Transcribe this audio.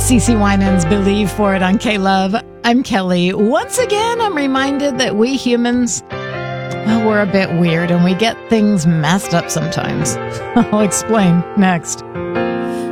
CeCe Winans Believe for It on K-Love. I'm Kelly. Once again, I'm reminded that we humans, well, we're a bit weird and we get things messed up sometimes. I'll explain next.